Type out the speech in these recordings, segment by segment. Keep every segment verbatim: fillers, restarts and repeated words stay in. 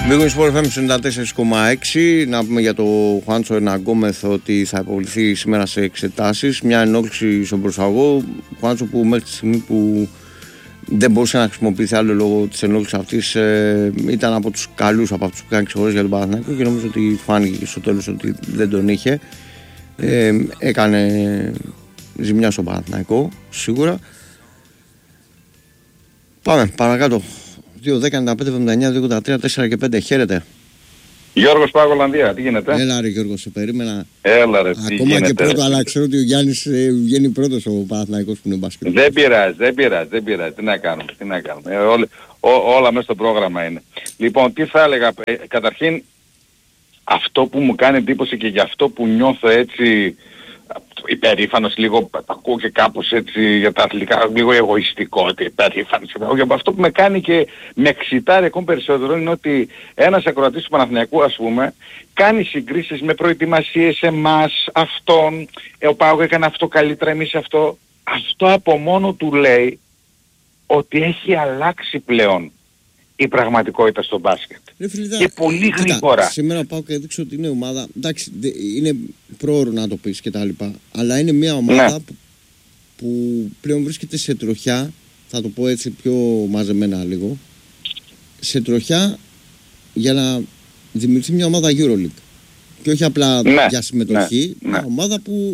Big Sport εφ εμ ενενήντα τέσσερα κόμμα έξι. Να πούμε για το Χουάντσο Εναγκόμεθ ότι θα υποβληθεί σήμερα σε εξετάσεις. Μια ενόχληση στον προσαγωγό. Χουάντσο που μέχρι τη στιγμή που δεν μπορούσε να χρησιμοποιηθεί άλλο λόγω της ενόχλησης αυτής, ε, ήταν από τους καλούς, από αυτούς που είχαν ξεχωρίσει για τον Παναθηναϊκό και νομίζω ότι φάνηκε στο τέλος ότι δεν τον είχε. Ε, έκανε ζημιά στον Παναθηναϊκό σίγουρα. Πάμε παρακάτω. δύο δέκα ενενήντα πέντε εβδομήντα εννιά δύο ογδόντα τρία τέσσερα και πέντε. Χαίρετε. Γιώργος Πάγο Ολλανδία, τι γίνεται? Έλα ρε Γιώργο, σε περίμενα. Έλα ρε, τι ακόμα γίνεται, και πρώτο, ρε. αλλά ξέρω ότι ο Γιάννης ε, βγαίνει πρώτος ο Παναθηναϊκός που είναι μπάσκετ. Δεν πειράζει, δεν πειράζει, δεν πειράζει. Τι να κάνουμε, τι να κάνουμε. Ε, ό, ό, όλα μέσα στο πρόγραμμα είναι. Λοιπόν, τι θα έλεγα, ε, καταρχήν αυτό που μου κάνει εντύπωση και γι' αυτό που νιώθω έτσι υπερήφανος, λίγο ακούω και κάπως έτσι για τα αθλητικά, λίγο εγωιστικό ότι υπερήφανος. Αυτό που με κάνει και με εξητάρει ακόμη περισσότερο είναι ότι ένας ακροατής του Παναθηναϊκού, ας πούμε, κάνει συγκρίσεις με προετοιμασίες εμάς, αυτόν, ε, ο Πάοκ έκανε αυτό καλύτερα, εμείς αυτό. Αυτό από μόνο του λέει ότι έχει αλλάξει πλέον η πραγματικότητα στο μπάσκετ. Ρε φίλε, και πολύ γρήγορα. Σήμερα πάω και έδειξε ότι είναι ομάδα. Εντάξει, είναι πρόωρο να το πεις και τα λοιπά. Αλλά είναι μια ομάδα ναι. που, που πλέον βρίσκεται σε τροχιά. Θα το πω έτσι πιο μαζεμένα λίγο. Σε τροχιά για να δημιουργηθεί μια ομάδα EuroLeague. Και όχι απλά ναι, για συμμετοχή. Ναι, μια ναι. ομάδα που.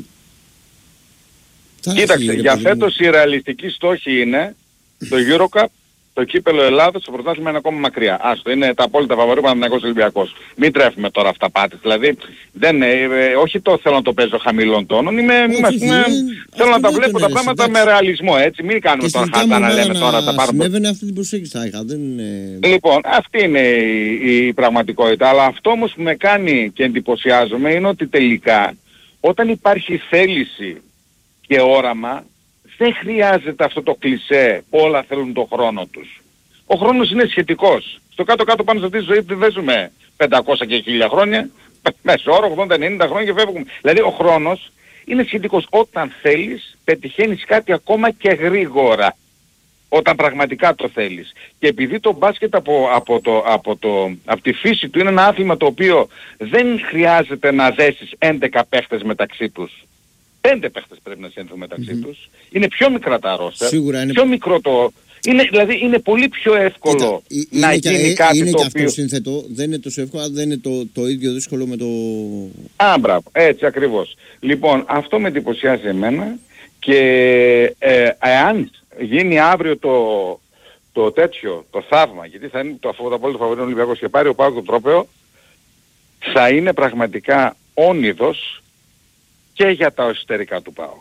Θα Κοίταξε, έχει, για φέτος η ρεαλιστική στόχη είναι το EuroCup. Το κύπελλο Ελλάδος, το πρωτάθλημα είναι ακόμα μακριά. Άστο, είναι τα απόλυτα φαβορί Παναθηναϊκός Ολυμπιακός. Μην τρέφουμε τώρα αυτά πάτες. Δηλαδή, δεν, ε, ε, όχι το θέλω να το παίζω χαμηλών τόνων. Είμαι, όχι, είμαι, θέλω να τα βλέπω τα πράγματα εντάξει. με ρεαλισμό, έτσι. Μην κάνουμε τώρα χάτα να λέμε τώρα τα πάρουμε. Συνέβαινε αυτή την προσέγγιση θα είχα. Δεν είναι... Λοιπόν, αυτή είναι η, η πραγματικότητα. Αλλά αυτό όμως που με κάνει και εντυπωσιάζομαι είναι ότι τελικά όταν υπάρχει θέληση και όραμα, δεν χρειάζεται αυτό το κλισέ, όλα θέλουν τον χρόνο τους. Ο χρόνος είναι σχετικός. Στο κάτω-κάτω πάνω σε αυτή τη ζωή δεν ζούμε πεντακόσια και χίλια χρόνια, μέσω όρο ογδόντα ενενήντα χρόνια και φεύγουμε. Δηλαδή ο χρόνος είναι σχετικός. Όταν θέλεις, πετυχαίνεις κάτι ακόμα και γρήγορα. Όταν πραγματικά το θέλεις. Και επειδή το μπάσκετ από, από, το, από, το, από τη φύση του είναι ένα άθλημα το οποίο δεν χρειάζεται να δέσεις έντεκα παίχτες μεταξύ τους. Πέντε παίχτες πρέπει να σύνθουν μεταξύ mm-hmm. τους. Είναι πιο μικρά τα ρόστερ. Σίγουρα είναι πιο μικρό το... Είναι, δηλαδή είναι πολύ πιο εύκολο Κοίτα, να είναι γίνει και, κάτι είναι το και οποίο... αυτό σύνθετο. Δεν είναι τόσο εύκολο, δεν είναι το, το ίδιο δύσκολο με το... Α, μπράβο. Έτσι ακριβώς. Λοιπόν, αυτό με εντυπωσιάζει εμένα και ε, εάν γίνει αύριο το, το τέτοιο, το θαύμα, γιατί θα είναι το απόλυτο φαβορί Ολυμπιακός και πάρει ο Πάοκ το τρόπαιο, θα είναι πραγματικά όνειδος και για τα εσωτερικά του ΠΑΟΚ.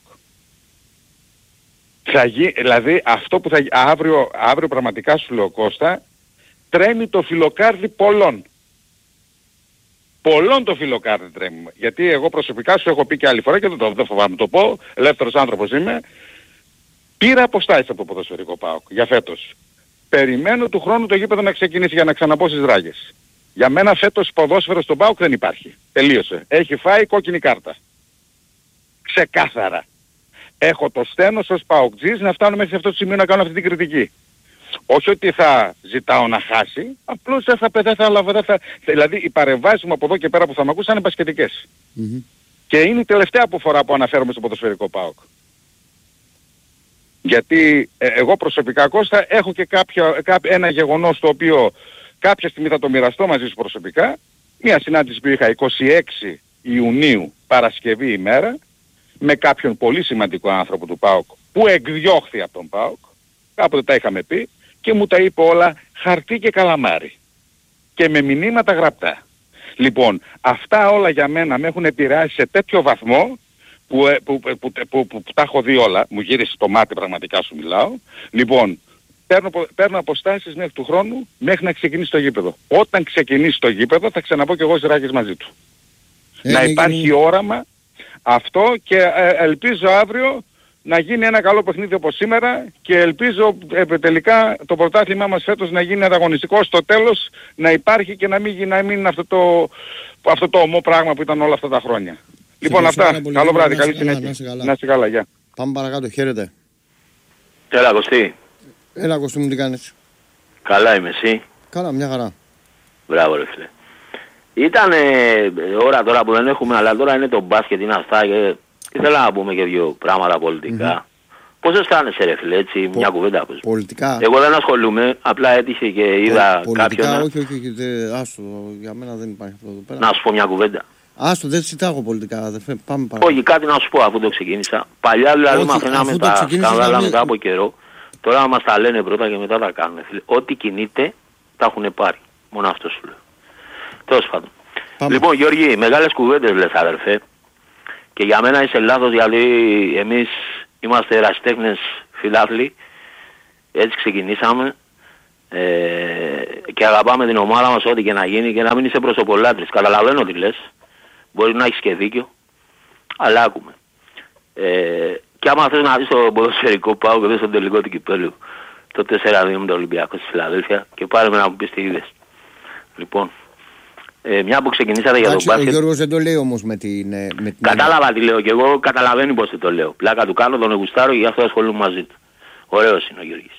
Θα γι... Δηλαδή αυτό που θα αύριο, αύριο πραγματικά σου λέω Κώστα, τρέμει το φιλοκάρδι πολλών. Πολλών το φιλοκάρδι τρέμει. Γιατί εγώ προσωπικά σου έχω πει και άλλη φορά και δεν, το, δεν φοβάμαι το πω, ελεύθερος άνθρωπος είμαι, πήρα αποστάσεις από το ποδοσφαιρικό ΠΑΟΚ για φέτος. Περιμένω του χρόνου το γήπεδο να ξεκινήσει για να ξαναμπω στις ράγες. Για μένα φέτος ποδόσφαιρο στον ΠΑΟΚ δεν υπάρχει. Τελείωσε. Έχει φάει κόκκινη κάρτα. Ξεκάθαρα. Έχω το στένος ως ΠΑΟΚτζής να φτάνω μέχρι σε αυτό το σημείο να κάνω αυτή την κριτική. Όχι ότι θα ζητάω να χάσει, απλώς δεν θα πετάει, θα λάβω, θα... Δηλαδή οι παρεμβάσεις μου από εδώ και πέρα που θα με ακούσαν είναι μπασκετικές. Mm-hmm. Και είναι η τελευταία φορά που αναφέρομαι στο ποδοσφαιρικό ΠΑΟΚ. Γιατί ε, εγώ προσωπικά Κώστα έχω και κάποια, κάποιο, ένα γεγονός το οποίο κάποια στιγμή θα το μοιραστώ μαζί σου προσωπικά. Μια συνάντηση που είχα εικοστή έκτη Ιουνίου Παρασκευή ημέρα με κάποιον πολύ σημαντικό άνθρωπο του ΠΑΟΚ που εκδιώχθη από τον ΠΑΟΚ, κάποτε τα είχαμε πει και μου τα είπε όλα χαρτί και καλαμάρι και με μηνύματα γραπτά. Λοιπόν, αυτά όλα για μένα με έχουν επηρεάσει σε τέτοιο βαθμό που, που, που, που, που, που, που τα έχω δει όλα, μου γύρισε το μάτι πραγματικά σου μιλάω. Λοιπόν, παίρνω, παίρνω αποστάσεις μέχρι του χρόνου μέχρι να ξεκινήσει το γήπεδο. Όταν ξεκινήσει το γήπεδο θα ξαναπώ και εγώ στις ράγες μαζί του. Ε, να υπάρχει γίνει... όραμα αυτό και ε, ελπίζω αύριο να γίνει ένα καλό παιχνίδι όπως σήμερα και ελπίζω ε, τελικά το πρωτάθλημά μας φέτος να γίνει ανταγωνιστικό στο τέλος, να υπάρχει και να μην, να μην είναι αυτό το, αυτό το ομό πράγμα που ήταν όλα αυτά τα χρόνια. Λοιπόν αυτά, καλό βράδυ, καλή συνέχεια. Να είστε καλά, γεια. Πάμε παρακάτω, χαίρετε. Έλα Κωστή. Έλα Κωστή μου, τι κάνεις? Καλά είμαι, εσύ? Καλά, μια χαρά. Μπράβο ρε φίλε. Ήταν ώρα τώρα που δεν έχουμε, αλλά τώρα είναι το μπάσκετ, είναι αυτά και ήθελα να πούμε και δύο πράγματα πολιτικά. Mm-hmm. Πώς αισθάνεσαι ρε φίλε, έτσι, Πο, μια κουβέντα πως. Πολιτικά. Εγώ δεν ασχολούμαι, απλά έτυχε και είδα Πο, κάποιον. Πολιτικά, όχι, όχι, όχι, δε, άστο, για μένα δεν υπάρχει αυτό εδώ πέρα. Να σου πω μια κουβέντα. Άστο, δεν συζητάω πολιτικά, αδερφέ, πάμε παρακάτω. Όχι, κάτι να σου πω αφού το ξεκίνησα. Παλιά δηλαδή μαθαίναμε τα σκανδάλα μετά από καιρό. Τώρα μας τα λένε πρώτα και μετά τα κάνουν. Φίλε. Ό,τι κινείται τα έχουν πάρει. Μόνο αυτό σου λέω. Τέλος πάντων. Λοιπόν Γιώργη, μεγάλες κουβέντες λες αδερφέ. Και για μένα είσαι λάθος γιατί εμείς είμαστε ερασιτέχνες φιλάθλοι. Έτσι ξεκινήσαμε. Ε, και αγαπάμε την ομάδα μας ό,τι και να γίνει και να μην είσαι προσωπολάτρης. Καταλαβαίνω τι λες. Μπορεί να έχεις και δίκιο. Αλλά άκουμε. Ε, και άμα θες να δεις το ποδοσφαιρικό πάω και δεις τον τελικό του κυπέλλου. Το τέσσερα δύο με το Ολυμπιακό στη Φιλαδέλφια και πάρε με να μου πεις τι είδες. Λοιπόν, ε, μια που ξεκινήσατε για τον μπάσκετ... Ο Γιώργος δεν το λέει όμως με την... Με την... Κατάλαβα τι λέω και εγώ, καταλαβαίνει πως το λέω. Πλάκα του κάνω, τον εγουστάρω και γι' αυτό ασχολούμαι μαζί του. Ωραίος είναι ο Γιώργης.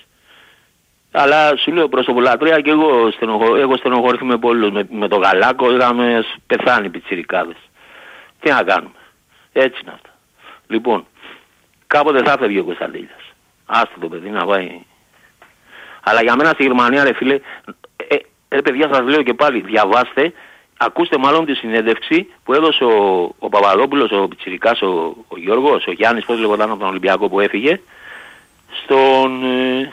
Αλλά σου λέω προσωπολατρία και εγώ, στενοχω... έχω στενοχωρηθεί με πολλούς. Με, με τον Γαλάκο είχαμε πεθάνει πιτσιρικάδες. Τι να κάνουμε. Έτσι είναι αυτά. Λοιπόν, κάποτε θα έφευγε ο Κωνσταντίνιας. Άστο το παιδί να πάει. Αλλά για μένα στη Γερμανία ρε φίλε, ε, ε, παιδιά σας λέω και πάλι, διαβάστε, ακούστε μάλλον τη συνέντευξη που έδωσε ο, ο Παπαδόπουλος, ο Πιτσιρικάς, ο, ο Γιώργος, ο Γιάννης, πώς λεγόταν από τον Ολυμπιακό που έφυγε, στον, ε,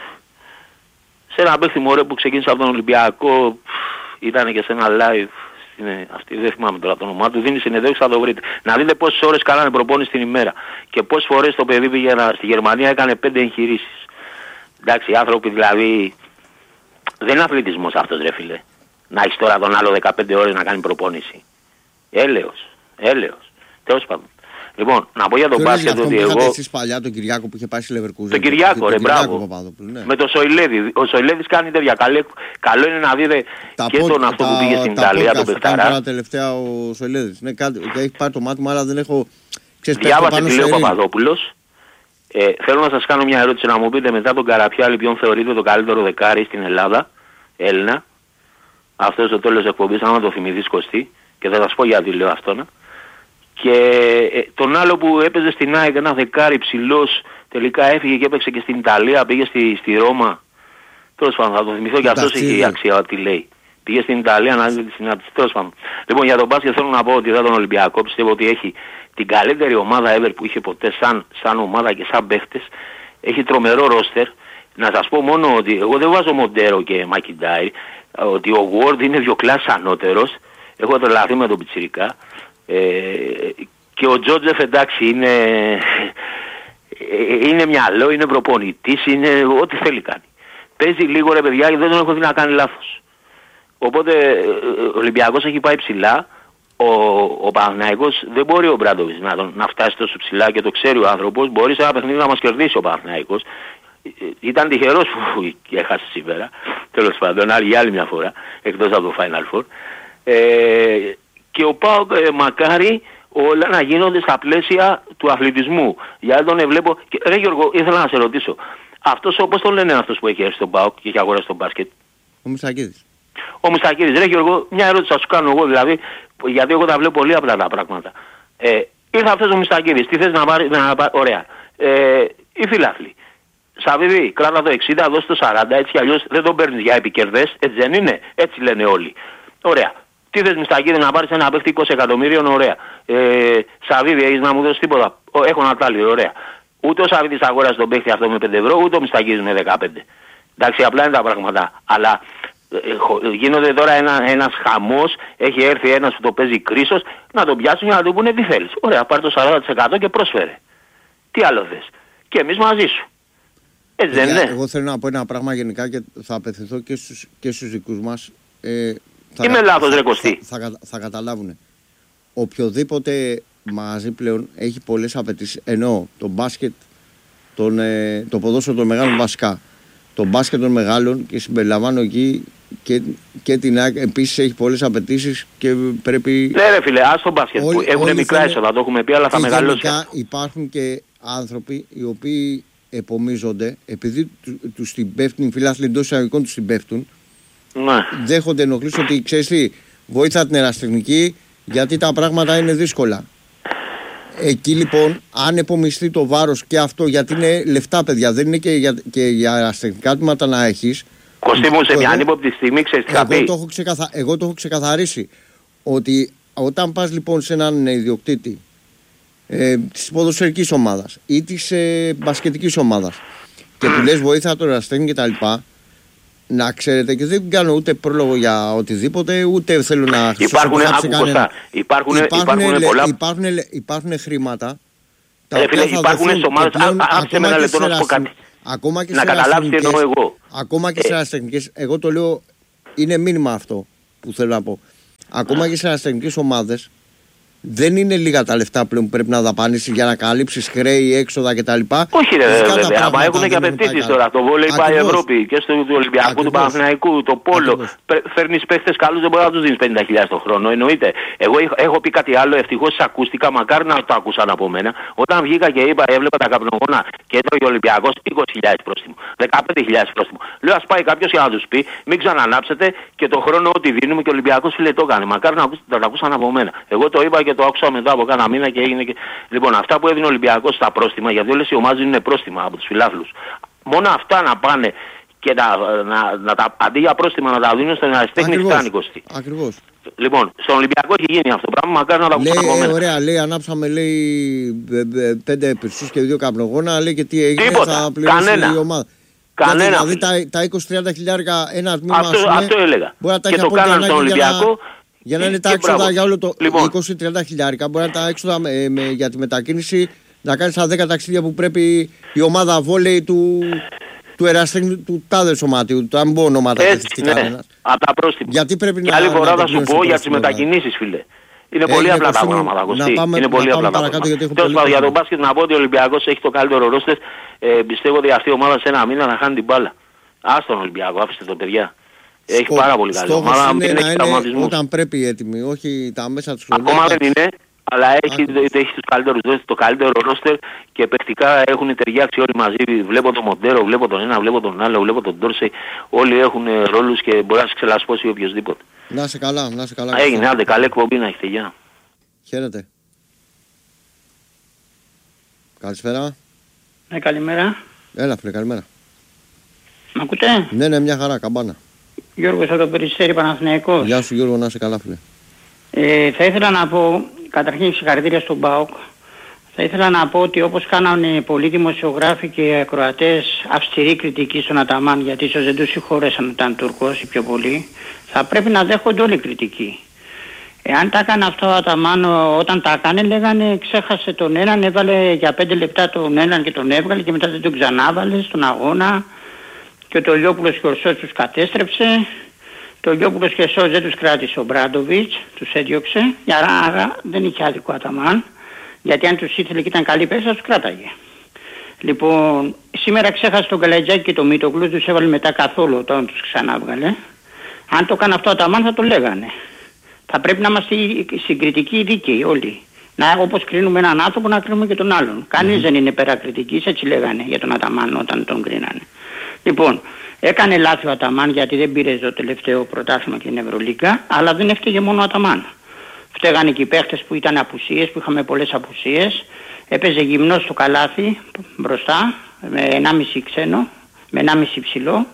σε ένα παίχτη μωρέ που ξεκίνησε από τον Ολυμπιακό, ήταν και σε ένα live, είναι, αυτή, δεν θυμάμαι τώρα το όνομά του, δίνει συνεντεύξη, θα το βρείτε. Να δείτε πόσες ώρες κάνανε προπόνηση την ημέρα και πόσες φορές το παιδί πήγε στη Γερμανία, έκανε πέντε εγχειρήσεις. Εντάξει, οι άνθρωποι δηλαδή, δεν είναι αθλητισμός αυτός ρε φίλε. Να έχεις τώρα τον άλλο δεκαπέντε ώρες να κάνει προπόνηση. Έλεος, έλεος. Τέλος πάντων. Λοιπόν, να πω για τον μπάσκετ ότι εγώ... Εσείς παλιά τον Κυριάκο που είχε πάει στη Λεβερκούζεν. Τον Κυριάκο, ρε, μπράβο. Ναι. Με τον Σοηλέδη. Ο Σοηλέδης κάνει τέτοια. Καλό, καλό είναι να δείτε τα και τον αυτό τα, που πήγε στην Ιταλία, τον Πεχταρά. Τα τελευταία ο Σοηλέδης. Ναι, κάτι, έχει πάρει το μάτι μου, αλλά δεν έχω... Διάβασε τι λέει ο Παπαδόπουλος. Ε, θέλω να σας κάνω μια ερώτηση να μου πείτε μετά τον Καραπιάλη ποιον θεωρείτε το καλύτερο δεκάρι στην Ελλάδα, Έλληνα. Αυτό στο τέλος εκπομπής, άμα το θυμηθείς Κωστή, και θα σας πω γιατί λέω αυτό. Και ε, τον άλλο που έπαιζε στην ΑΕΚ, ένα δεκάρι ψηλός, τελικά έφυγε και έπαιξε και στην Ιταλία, πήγε στη, στη Ρώμα. Τέλος πάντων, θα το θυμηθώ και αυτός έχει αξία τι λέει. Πήγε στην Ιταλία να δει τη συνάντηση. Τέλος πάντων. Λοιπόν, για τον μπάσκετ θέλω να πω ότι εδώ τον Ολυμπιακό πιστεύω ότι έχει την καλύτερη ομάδα ever που είχε ποτέ σαν, σαν ομάδα και σαν παίχτες. Έχει τρομερό ρόστερ. Να σας πω μόνο ότι εγώ δεν βάζω Μοντέρο και Μακιντάι, ότι ο Ward είναι δύο κλάσεις ανώτερος. Έχω τρελαθεί με τον Πιτσιρικά. Ε, και ο Τζότζεφ εντάξει είναι, είναι μυαλό, είναι προπονητής, είναι ό,τι θέλει κάνει. Παίζει λίγο ρε παιδιά και δεν τον έχω δει να κάνει λάθος. Οπότε ο Ολυμπιακός έχει πάει ψηλά. Ο, ο Παναθηναϊκός δεν μπορεί ο Μπράντοβιτς να, να φτάσει τόσο ψηλά και το ξέρει ο άνθρωπος. Μπορεί σε ένα παιχνίδι να μας κερδίσει ο Παναθηναϊκός. Ήταν τυχερός που έχασε σήμερα. Τέλος πάντων, άλλη, άλλη μια φορά, εκτός από το Final Four. Ε, και ο ΠΑΟΚ ε, μακάρι όλα να γίνονται στα πλαίσια του αθλητισμού. Γιατί τον βλέπω... Και, ρε Γιώργο, ήθελα να σε ρωτήσω. Αυτός, όπως τον λένε αυτός που έχει έρθει στον ΠΑΟΚ και έχει αγοράσει τον μπάσκετ. Ο Μουστακίδης. Ο Μουστακίδης. Ρε Γιώργο, μια ερώτηση θα σου κάνω εγώ δηλαδή, γιατί εγώ τα βλέπω πολύ απλά τα πράγματα. Ε, ήρθε αυτός ο Μουστακίδης, τι θες να πάρει, να πάρει, ωραία. Ε, οι φιλάθλοι. Σαββίδη, κράτα το εξήντα, δώσε το σαράντα, έτσι αλλιώς δεν τον παίρνεις για επικερδές, έτσι δεν είναι, έτσι λένε όλοι. Ωραία. Τι θες Μουστακίδη να πάρεις ένα παίχτη είκοσι εκατομμύριων, ωραία. Ε, Σαββίδη, έχεις να μου δώσεις τίποτα. Έχω ένα τάλι, ωραία. Ούτε ο Σαββίδης αγόρασε τον παίχτη αυτό με πέντε ευρώ, ούτε ο Μουστακίδης με δεκαπέντε. Εντάξει, απλά είναι τα πράγματα. Αλλά ε, γίνονται τώρα ένα, ένας χαμός, έχει έρθει ένας που το παίζει κρίσος, να τον πιάσουν για να του πούνε τι θέλεις. Ωραία, πάρει το σαράντα τοις εκατό και πρόσφερε. Τι άλλο θες. Και εμείς μαζί σου. Έτσι δεν είναι. Εγώ θέλω να πω ένα πράγμα γενικά και θα απευθυνθώ και στους, και στους δικούς μας. Ε, θα, Είμαι λάθος ρε Κωστή. Θα, θα, θα, θα καταλάβουν. Οποιοδήποτε μαζί πλέον έχει πολλές απαιτήσεις. Εννοώ το μπάσκετ, τον, ε, το ποδόσφαιρο των μεγάλων βασικά. Το μπάσκετ των μεγάλων και συμπεριλαμβάνω εκεί και, και την ΑΕΚ επίσης έχει πολλές απαιτήσεις και πρέπει... Ναι ρε φίλε, ας το μπάσκετ όλοι, που έχουν μικρά έσοδα, το έχουμε πει, αλλά θα μεγαλώσει. Υπάρχουν και άνθρωποι οι οποίοι επομίζονται, επειδή τους την πέφτουν, οι φιλάθλοι εντός εισαγωγικών τους την πέφτουν, Ναι. Δέχονται ενοχλήσεις ότι ξέρεις τι, βοήθα την ερασιτεχνική γιατί τα πράγματα είναι δύσκολα. Εκεί λοιπόν, αν επομιστεί το βάρος και αυτό, γιατί είναι λεφτά, παιδιά, δεν είναι και για, και για ερασιτεχνικά τμήματα να έχεις. Κωστή μου, σε μια ανύποπτη στιγμή, ξέρεις τι θα πει. Εγώ το έχω, ξεκαθα... εγώ το έχω ξεκαθαρίσει. Ότι όταν πας λοιπόν σε έναν ιδιοκτήτη ε, της ποδοσφαιρικής ομάδας ή της ε, μπασκετικής ομάδας και του λες βοήθεια το ερασιτέχνη κτλ. Να ξέρετε, και δεν κάνω ούτε πρόλογο για οτιδήποτε, ούτε θέλω να χρησιμοποιήσω κανένα. Υπάρχουν, υπάρχουν, υπάρχουν, πολλά... υπάρχουν, υπάρχουν χρήματα. Τα ε, φίλε, υπάρχουν σε ομάδες. Άφησε με ένα λεπτό να σου πω κάτι. Ακόμα και να καταλάβεις τι εννοώ εγώ. Ακόμα και σε ερασιτεχνικές, εγώ το λέω, είναι μήνυμα αυτό που θέλω να πω. Ακόμα και σε ερασιτεχνικές ομάδες δεν είναι λίγα τα λεφτά πλέον που πρέπει να δαπανίσεις για να καλύψεις χρέη, έξοδα κτλ. Όχι ρε βέβαια, αλλά έχουν και απαιτήσεις τώρα. Το βόλεϊ πάει Ευρώπη και στο του Ολυμπιακού, του Παναθηναϊκού, το Πόλο. Φέρνεις παίχτες καλούς, δεν μπορεί να τους δίνεις πενήντα χιλιάδες το χρόνο. Εννοείται. Εγώ έχω πει κάτι άλλο, ευτυχώς ακούστηκα, μακάρι να το ακούσαν από μένα. Όταν βγήκα και είπα, έβλεπα τα καπνογόνα και έτρωγε ο Ολυμπιακός είκοσι χιλιάδες πρόστιμο, δεκαπέντε χιλιάδες πρόστιμο. Λέω ας πάει κάποιος για να τους πει, μην ξανανάψετε και το χρόνο ότι δίνουμε και ο Ολυμπιακός φίλε το έκανε. Μακάρι να το ακούσαν από μένα. Εγώ το είπα και το άκουσα μετά από κάνα μήνα και έγινε και... Λοιπόν, αυτά που έδινε ο Ολυμπιακός στα πρόστιμα, γιατί όλες οι ομάδες είναι πρόστιμα από τους φιλάθλους. Μόνο αυτά να πάνε και να, να, να τα, αντί για πρόστιμα να τα δίνουν στον ερασιτέχνη φτάνει κοστί. Ακριβώς. Λοιπόν, στον Ολυμπιακό έχει γίνει αυτό το πράγμα, μακάρι να τα ακούσαν από μένα. Ωραία, λέει, ανάψαμε λέει πέντε πυρσούς και δύο καπνογόνα, λέει και τι έγινε, τίποτα, θα πληρώσει κανένα. η ομάδα. Κανένα. Δηλαδή τα, τα είκοσι με τριάντα χιλιάρικα ένα τμήμα, αυτό, πούμε, αυτό έλεγα. Μπορεί να τα και έχει το κάνανε στον Ολυμπιακό. Για να είναι τα έξοδα για όλο το λοιπόν. είκοσι με τριάντα χιλιάρικα, μπορεί να τα έξοδα με, με, για τη μετακίνηση να κάνεις τα δέκα ταξίδια που πρέπει η ομάδα βόλεϊ του, του ερασιτέχνη του τάδε σωματίου, του αν μπω ονόματα και ναι, από τα πρόστιμα. Γιατί πρέπει και να, άλλη φορά να θα σου πω για τις μετακινήσεις φίλε. Είναι πολύ απλά τα πράγματα, Κωστή. Είναι πολύ απλά τα πράγματα. Τέλος πάντων, για τον μπάσκετ να πω ότι ο Ολυμπιακός έχει το καλύτερο ρόστερ. Πιστεύω ότι αυτή η ομάδα σε ένα μήνα να χάνει την μπάλα. Ας τον Ολυμπιακό, άφησε το παιδιά. Έχει Σκο, πάρα πολύ καλή ομάδα. Είναι να είναι όταν πρέπει έτοιμοι, όχι τα μέσα της χρονιάς. Ακόμα δεν είναι, αλλά έχει, έχει τους καλύτερους, το καλύτερο ρόστερ και παιχτικά έχουν ταιριάξει όλοι μαζί. Βλέπω τον Μοντέρο, βλέπω τον ένα, βλέπω τον άλλο, βλέπω τον Ντόρσεϊ. Όλοι έχουν ρόλους και μπορεί να σε ξελασπώσει οποιοδήποτε. Να σε καλά, να σε καλά. Έγινε, άντε, καλή εκπομπή να έχετε, γεια. Χαίρετε. Καλησπέρα. Ναι, καλημέρα. Έλα φίλε, καλημέρα. Μ' ακούτε? Ναι, ναι, μια χαρά, καμπάνα. Γιώργος από το Περιστέρι, Παναθηναϊκός. Γεια σου Γιώργο, να είσαι καλά φίλε. Ε, θα ήθελα να πω, καταρχήν συγχαρητήρια στον ΠΑΟΚ. Θα ήθελα να πω ότι όπως κάνανε πολλοί δημοσιογράφοι και ακροατές αυστηρή κριτική στον Αταμάν, γιατί ίσως δεν τους συγχωρέσαν όταν ήταν Τουρκός ή πιο πολύ, θα πρέπει να δέχονται όλη κριτική. Εάν τα έκανε αυτό ο Αταμάν, όταν τα έκανε λέγανε ξέχασε τον έναν, έβαλε για πέντε λεπτά τον έναν και τον έβγαλε και μετά δεν τον ξανάβαλε στον αγώνα. Και ο Λιόπουλος και ο Σός τους κατέστρεψε. Το Λιόπουλος και ο Σός δεν τους κράτησε ο Μπράντοβιτς, τους έδιωξε. Άρα δεν είχε άδικο Αταμάν. Γιατί αν τους ήθελε και ήταν καλή παίκτες θα τους κράταγε. Λοιπόν, σήμερα ξέχασε τον Καλατζάκη και τον Μήτογλου, τους έβαλε μετά καθόλου όταν τους ξανάβγαλε. Αν το έκανε αυτό ο Αταμάν θα το λέγανε. Θα πρέπει να είμαστε συγκριτικοί δίκαιοι όλοι. Να, όπως κρίνουμε έναν άνθρωπο να κρίνουμε και τον άλλον. Κανείς mm-hmm. δεν είναι πέρα κριτικής, έτσι λέγανε για τον Αταμάν όταν τον κρίνανε. Λοιπόν, έκανε λάθη ο Αταμάν γιατί δεν πήρε το τελευταίο πρωτάθλημα και την Ευρωλίγκα, αλλά δεν έφταιγε μόνο ο Αταμάν. Φταίγανε και οι παίχτες που ήταν απουσίες, που είχαμε πολλές απουσίες. Έπαιζε γυμνός στο καλάθι μπροστά, με ενάμιση ξένο, με ενάμιση ψηλό.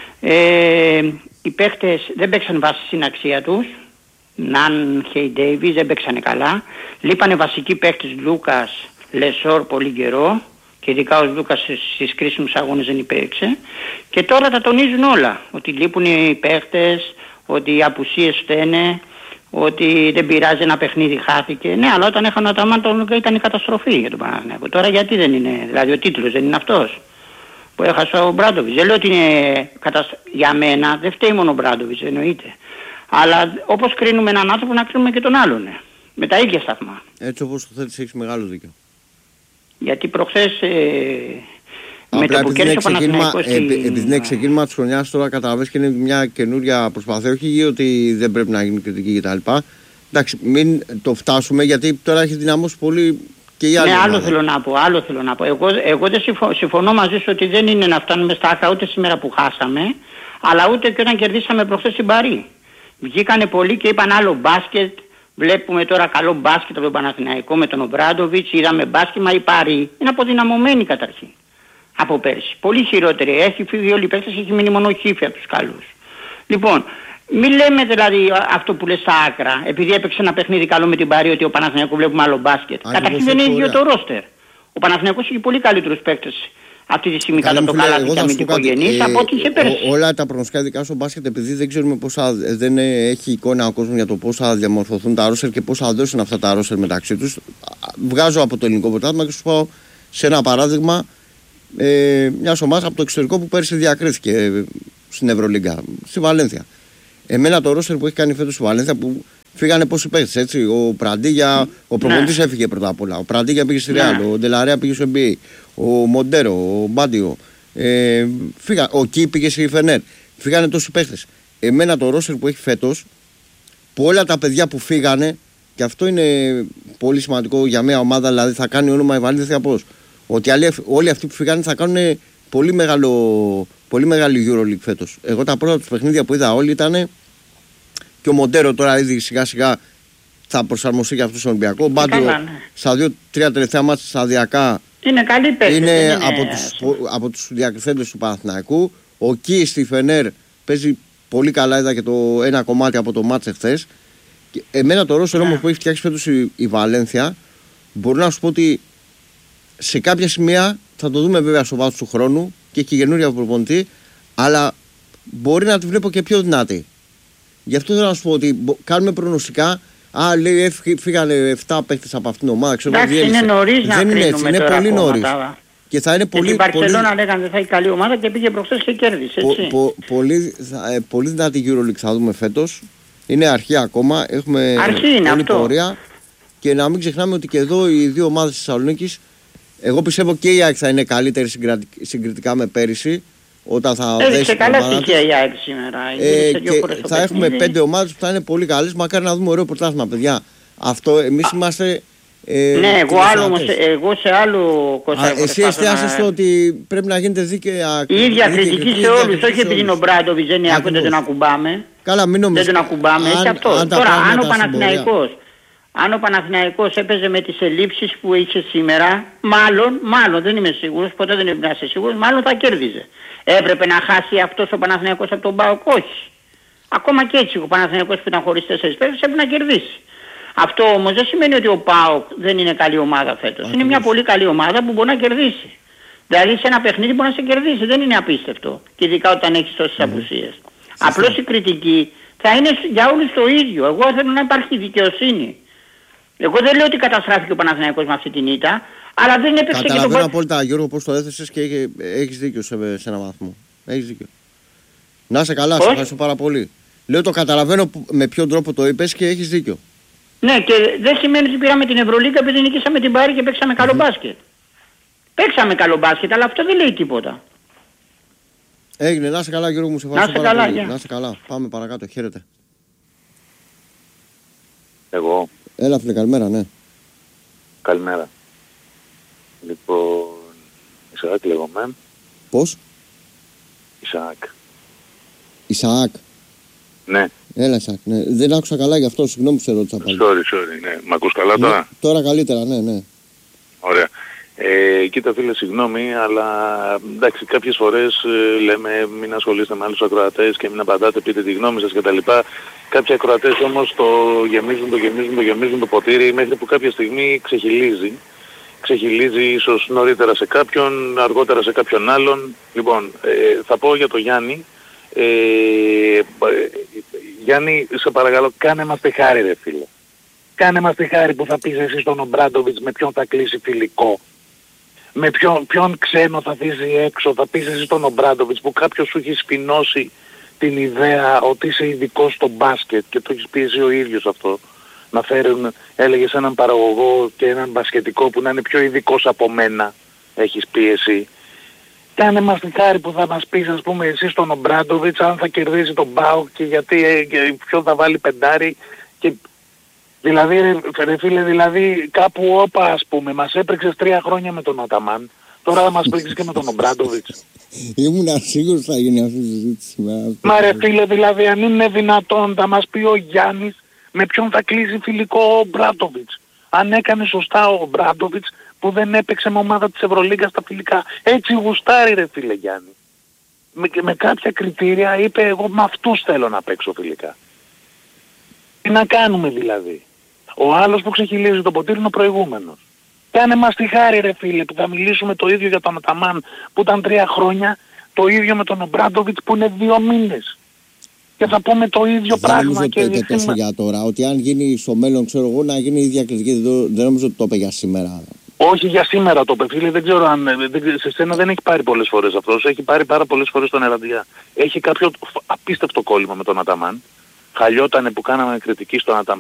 Ε, οι παίχτες δεν παίξαν βάση στην αξία τους. Ναν, Χέι Ντέιβις δεν παίξανε καλά. Λείπανε βασικοί παίχτες Λούκας, Λεσόρ πολύ καιρό. Και ειδικά ο Λούκας στις κρίσιμους αγώνες δεν υπήρξε. Και τώρα τα τονίζουν όλα. Ότι λείπουν οι παίχτες, ότι οι απουσίες φταίνε, ότι δεν πειράζει, ένα παιχνίδι χάθηκε. Ναι, αλλά όταν έχανε ο Αταμάν ήταν η καταστροφή για τον Παναθηναϊκό. Τώρα γιατί δεν είναι, δηλαδή ο τίτλος δεν είναι αυτός που έχασε ο Μπράντοβιτς. Δεν λέω ότι είναι καταστροφή. Για μένα δεν φταίει μόνο ο Μπράντοβιτς, εννοείται. Αλλά όπως κρίνουμε έναν άνθρωπο να κρίνουμε και τον άλλον. Ναι. Με τα ίδια σταθμά. Έτσι όπως το θέλεις έχεις μεγάλο δίκιο. Γιατί προχθές ε, με το που κέρδισε ο Παναθηναϊκός... Ε, επειδή είναι ξεκίνημα της χρονιάς τώρα καταλαβαίνεις και είναι μια καινούρια προσπάθεια. Όχι ότι δεν πρέπει να γίνει κριτική κτλ. Εντάξει, μην το φτάσουμε γιατί τώρα έχει δυναμώσει πολύ και οι άλλοι. Ναι, άλλο θέλω να πω, άλλο θέλω να πω. Εγώ, εγώ δεν συμφωνώ, συμφωνώ μαζί σου ότι δεν είναι να φτάνουμε στα άκρα ούτε σήμερα που χάσαμε. Αλλά ούτε και όταν κερδίσαμε προχθές την Παρί. Βγήκανε πολλοί και είπαν άλλο μπάσκετ. Βλέπουμε τώρα καλό μπάσκετ από τον Παναθηναϊκό με τον Ομπράντοβιτς. Είδαμε μπάσκετ, μα η Παρί είναι αποδυναμωμένη καταρχήν από πέρσι. Πολύ χειρότερη. Έχει φύγει όλοι οι παίκτες, έχει μείνει μόνο ο Χίφη από τους καλούς. Λοιπόν, μην λέμε δηλαδή αυτό που λες στα άκρα, επειδή έπαιξε ένα παιχνίδι καλό με την Παρί, ότι ο Παναθηναϊκός βλέπουμε άλλο μπάσκετ. Καταρχήν δεν είναι ίδιο το ρόστερ. Ο Παναθηναϊκός έχει πολύ καλύτερους παίκτες αυτή τη στιγμή κατά το καλάθι και αμυντικογενής από ό,τι είχε πέρσι. Όλα τα προγνωστικά δικά στο μπάσκετ, επειδή δεν ξέρουμε πώς θα, δεν έχει εικόνα ο κόσμος για το πώς θα διαμορφωθούν τα ρόστερ και πώς θα δώσουν αυτά τα ρόστερ μεταξύ τους, βγάζω από το ελληνικό πρωτάθλημα και σου πάω σε ένα παράδειγμα ε, μιας ομάδας από το εξωτερικό που πέρσι διακρίθηκε στην Ευρωλίγκα, στη Βαλένθια. Εμένα το ρόστερ που έχει κάνει φέτος στη Βαλένθια, που φύγανε πόσοι παίκτες, έτσι. Ο Πραντίγια, ο προπονητής ναι. έφυγε πρώτα απ' όλα. Ο Πραντίγια πήγε στη Ρεάλ, ναι. ο Ντελαρέα πήγε στο N B A, ο Μοντέρο, ο Μπάντιο. Ε, φύγα, ο Κι πήγε στη Φενέρ. Φύγανε τόσοι παίκτες. Εμένα το ρόστερ που έχει φέτος, που όλα τα παιδιά που φύγανε, και αυτό είναι πολύ σημαντικό για μια ομάδα, δηλαδή θα κάνει όνομα η Βαλένθια πώς. Ότι όλοι αυτοί που φύγανε θα κάνουν πολύ, μεγάλο, πολύ μεγάλη EuroLeague φέτος. Εγώ τα πρώτα τους παιχνίδια που είδα όλοι ήταν. Και ο Μοντέρο τώρα ήδη σιγά σιγά θα προσαρμοστεί και αυτό στον Ολυμπιακό. Ο Μπάντιο ναι. στα δύο-τρία τελευταία μάτια σταδιακά είναι καλή παίκτη. Είναι, είναι από τους, από τους διακριθέντες του Παναθηναϊκού. Ο Κι στη Φενέρ παίζει πολύ καλά, είδα και το ένα κομμάτι από το μάτς εχθές. Εμένα το ρόστερ όμως που έχει φτιάξει φέτος η, η Βαλένθια, μπορώ να σου πω ότι σε κάποια σημεία θα το δούμε βέβαια στο βάθος του χρόνου και έχει καινούρια προπονητή, αλλά μπορεί να τη βλέπω και πιο δυνατή. Γι' αυτό θέλω να σου πω ότι κάνουμε προγνωστικά. Α, λέει φύγανε επτά παίκτες από αυτήν την ομάδα. Ξέρω, εντάξει, είναι νωρίς να δεν είναι έτσι, είναι πολύ νωρίς. Και θα είναι πολύ. Στην Μπαρσελόνα λέγανε θα έχει καλή ομάδα και πήγε προχθές και κέρδισε. Πο, πο, πολύ, θα, πολύ δυνατή EuroLeague θα δούμε φέτος. Είναι αρχή ακόμα. Έχουμε αρχή είναι πολλή αυτό. πορεία. Και να μην ξεχνάμε ότι και εδώ οι δύο ομάδες της Θεσσαλονίκης, εγώ πιστεύω και η ΑΕΚ θα είναι καλύτερη συγκριτικά με πέρυσι. Όταν θα έδειξε καλά στοιχεία η ΑΕΚ σήμερα. Ε, και θα έχουμε παιχνίδι. Πέντε ομάδες που θα είναι πολύ καλές. Μακάρι να δούμε ωραίο πρωτάθλημα, παιδιά. Αυτό εμείς είμαστε. Ε, ναι, εγώ, άλλο, όμως, εγώ σε άλλο κομμάτι. Εσύ εστιάσεις στο ότι πρέπει να γίνεται δίκαια. Η ίδια κριτική σε όλους. Όχι επειδή είναι ο Μπράντοβιτς δεν είναι άκου, δεν τον ακουμπάμε. Καλά, μην νομίζεις. Δεν τον ακουμπάμε. Αν, αυτό. Αν τώρα, αν ο Παναθηναϊκός. Αν ο Παναθηναϊκός έπαιζε με τις ελλείψεις που είχε σήμερα, μάλλον, μάλλον δεν είμαι σίγουρος, ποτέ δεν είμαι σίγουρος, μάλλον θα κέρδιζε. Έπρεπε να χάσει αυτός ο Παναθηναϊκός από τον ΠΑΟΚ, όχι. Ακόμα και έτσι ο Παναθηναϊκός που ήταν χωρίς τέσσερις παίκτες έπρεπε να κερδίσει. Αυτό όμως δεν σημαίνει ότι ο ΠΑΟΚ δεν είναι καλή ομάδα φέτος. Ακριβώς. Είναι μια πολύ καλή ομάδα που μπορεί να κερδίσει. Δηλαδή σε ένα παιχνίδι μπορεί να σε κερδίσει, δεν είναι απίστευτο. Και ειδικά όταν έχεις τόσες mm. απουσίες. Απλώς η κριτική θα είναι για όλους το ίδιο. Εγώ θέλω να υπάρχει δικαιοσύνη. Εγώ δεν λέω ότι καταστράφηκε ο Παναθηναϊκός με αυτή την ήττα, αλλά δεν έπαιξε και τον... Καταλαβαίνω απόλυτα, Γιώργο, πώς το έθεσες και έχεις δίκιο σε, σε έναν βαθμό. Έχεις δίκιο. Να είσαι καλά, σε ευχαριστώ πάρα πολύ. Λέω το καταλαβαίνω με ποιον τρόπο το είπες και έχεις δίκιο. Ναι, και δεν σημαίνει ότι πήραμε την Ευρωλίγκα επειδή νικήσαμε την Παρί και παίξαμε καλό mm-hmm. μπάσκετ. Παίξαμε καλό μπάσκετ, αλλά αυτό δεν λέει τίποτα. Έγινε, να είσαι καλά, Γιώργο μου, σε ευχαριστώ πάρα καλά, πολύ. Να είσαι καλά, πάμε παρακάτω, χαίρετε. Εγώ. Έλα φίλε, καλημέρα, ναι. Καλημέρα. Λοιπόν, Ισαάκ λέγομαι. Πώς? Ισαάκ. Ισαάκ. Ναι. Έλα Ισαάκ, ναι. Δεν άκουσα καλά γι' αυτό, συγγνώμη που σε ρώτησα πάλι. Sorry, sorry, ναι. Μ' ακούς καλά τώρα? Ναι, τώρα καλύτερα, ναι, ναι. Ωραία. Ε, κοίτα φίλε, συγγνώμη, αλλά εντάξει, κάποιες φορές ε, λέμε μην ασχολείστε με άλλους ακροατές και μην απαντάτε, πείτε τη γνώμη σας κτλ. Κάποιοι ακροατές όμως το γεμίζουν, το γεμίζουν, το γεμίζουν το ποτήρι μέχρι που κάποια στιγμή ξεχυλίζει. Ξεχυλίζει ίσως νωρίτερα σε κάποιον, αργότερα σε κάποιον άλλον. Λοιπόν, ε, θα πω για το Γιάννη. Ε, ε, Γιάννη, σε παρακαλώ, κάνε μας τη χάρη ρε φίλε. Κάνε μας τη χάρη που θα πεις εσύ στον Ομπράντοβιτς με ποιον θα κλείσει φιλικό. Με ποιον, ποιον ξένο θα αφήσει έξω, θα πεις εσύ στον Ομπράντοβιτς που κάποιος σου έχει σπινώσει την ιδέα ότι είσαι ειδικός στο μπάσκετ και το έχεις πει εσύ ο ίδιος αυτό. Να φέρουν, έλεγες έναν παραγωγό και έναν μπασκετικό που να είναι πιο ειδικός από μένα, έχεις πει εσύ. Κάνε μας τη χάρη που θα μας πεις ας πούμε εσύ στον Ομπράντοβιτς αν θα κερδίσει τον ΠΑΟΚ και γιατί ε, και ποιον θα βάλει πεντάρι και... Δηλαδή ρε φίλε, δηλαδή κάπου όπα ας πούμε, μας έπρεξες τρία χρόνια με τον Αταμάν, Τώρα θα μας πλήξει και με τον Ομπράντοβιτς. Ήμουν σίγουρος θα γίνει αυτή η συζήτηση σήμερα. Μα ρε φίλε, δηλαδή αν είναι δυνατόν θα μας πει ο Γιάννης με ποιον θα κλείσει φιλικό ο Ομπράντοβιτς. Αν έκανε σωστά ο Ομπράντοβιτς που δεν έπαιξε με ομάδα της Ευρωλίγκας στα φιλικά. Έτσι γουστάρει ρε φίλε Γιάννη. Με, με κάποια κριτήρια είπε εγώ με αυτούς θέλω να παίξω φιλικά. Τι να κάνουμε δηλαδή. Ο άλλος που ξεχυλίζει το ποτήρι είναι ο προηγούμενος. Κάνε μας τη χάρη ρε φίλε που θα μιλήσουμε το ίδιο για τον Αταμάν που ήταν τρία χρόνια, το ίδιο με τον Ομπράντοβιτς που είναι δύο μήνες. Και θα πούμε το ίδιο δεν πράγμα. Νομίζω και, και τόσο για τώρα, ότι αν γίνει στο μέλλον ξέρω εγώ να γίνει η ίδια κριτική, δεν, δεν νομίζω ότι το είπε για σήμερα. Όχι για σήμερα το είπε φίλε, δεν ξέρω αν, δεν, σε σένα δεν έχει πάρει πολλές φορές αυτός, έχει πάρει πάρα πολλές φορές τον Εραντιά. Έχει κάποιο απίστευτο κόλλημα με τον Αταμάν. Χαλιότανε που κάναμε κριτική στον Αταμάν.